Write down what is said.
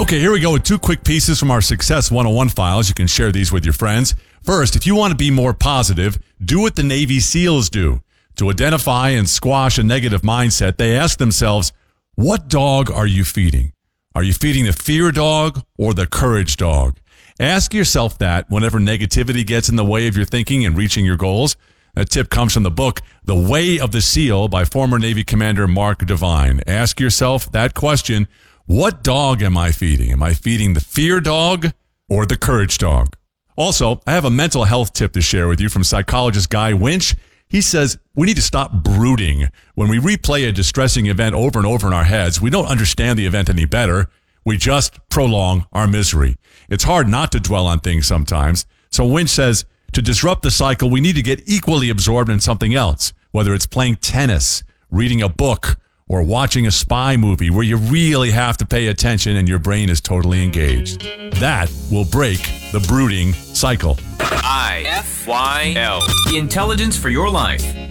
Okay, here we go with two quick pieces from our Success 101 files. You can share these with your friends. First, if you want to be more positive, do what the Navy SEALs do. To identify and squash a negative mindset, they ask themselves, what dog are you feeding? Are you feeding the fear dog or the courage dog? Ask yourself that whenever negativity gets in the way of your thinking and reaching your goals. That tip comes from the book, The Way of the SEAL by former Navy Commander Mark Devine. Ask yourself that question. What dog am I feeding? Am I feeding the fear dog or the courage dog? Also, I have a mental health tip to share with you from psychologist Guy Winch. He says we need to stop brooding. When we replay a distressing event over and over in our heads, we don't understand the event any better. We just prolong our misery. It's hard not to dwell on things sometimes. So Winch says to disrupt the cycle, we need to get equally absorbed in something else, whether it's playing tennis, reading a book, or watching a spy movie where you really have to pay attention and your brain is totally engaged. That will break the brooding cycle. IFYL. Intelligence for your life.